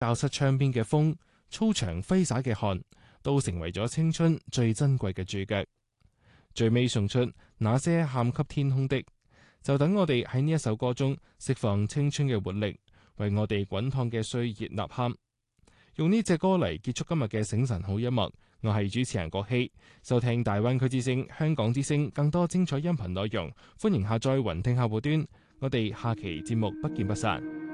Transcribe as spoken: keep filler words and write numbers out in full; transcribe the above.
教室窗邊嘅風，操場揮灑嘅汗，都成為咗青春最珍貴嘅注腳。最尾送出那些喊給天空的，就等我哋喺呢一首歌中釋放青春嘅活力，為我哋滾燙嘅歲月吶喊。用呢隻歌嚟結束今日嘅醒晨好音樂，我係主持人郭希。收聽大灣區之聲、香港之聲更多精彩音頻內容，歡迎下載雲聽客戶端。我哋下期節目不見不散。